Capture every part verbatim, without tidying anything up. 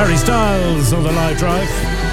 Harry Styles on the live drive.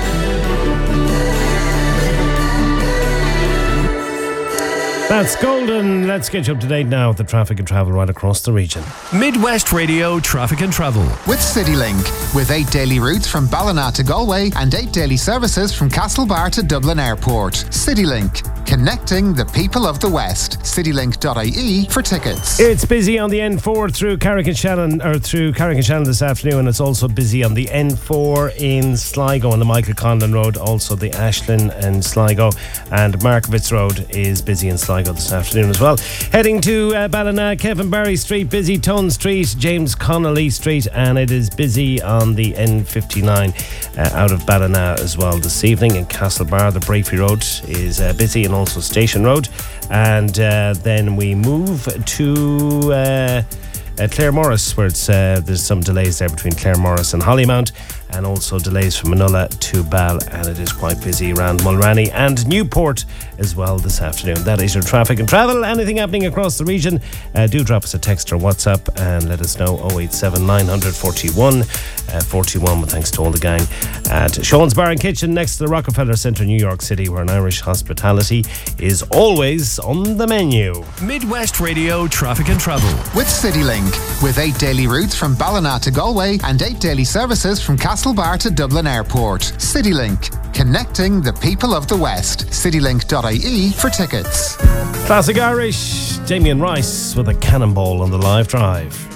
That's golden. Let's get you up to date now with the traffic and travel right across the region. Midwest Radio Traffic and Travel. With CityLink. With eight daily routes from Ballina to Galway and eight daily services from Castlebar to Dublin Airport. CityLink. Connecting the people of the West. citylink dot I E for tickets. It's busy on the N four through Carrick-on-Shannon, or through Carrick-on-Shannon this afternoon, and it's also busy on the N four in Sligo on the Michael Conlon Road, also the Ashland and Sligo, and Markovitz Road is busy in Sligo this afternoon as well. Heading to uh, Ballina, Kevin Barry Street, busy Tun Street, James Connolly Street, and it is busy on the N fifty-nine uh, out of Ballina as well this evening. In Castlebar, the Brafey Road is uh, busy, and also Station Road. And uh, then we move to uh, uh, Claremorris, where it's, uh, there's some delays there between Claremorris and Hollymount, and also delays from Manola to Ball, and it is quite busy around Mulranny and Newport as well this afternoon. That is your traffic and travel. Anything happening across the region, uh, do drop us a text or WhatsApp and let us know. oh eight seven nine forty-one forty-one, with thanks to all the gang at Sean's Bar and Kitchen next to the Rockefeller Centre, New York City, where an Irish hospitality is always on the menu. Midwest Radio Traffic and Travel. With CityLink. With eight daily routes from Ballina to Galway and eight daily services from Castlebar to Dublin Airport. CityLink. Connecting the people of the West. citylink dot I E for tickets. Classic Irish, Damien Rice with a cannonball on the live drive.